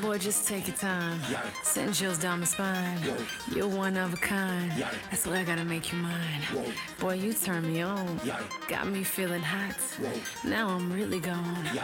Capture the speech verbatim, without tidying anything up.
Boy, just take your time. Yeah. Send chills down my spine. Whoa. You're one of a kind. Yeah. That's why I gotta make you mine. Whoa. Boy, you turn me on. Yeah. Got me feeling hot. Whoa. Now I'm really gone. Yeah.